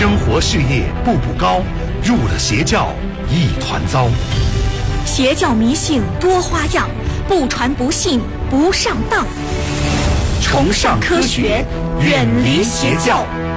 生活事业步步高，入了邪教一团糟。 邪教迷信多花样，不传不信不上当。 崇尚科学，远离邪教。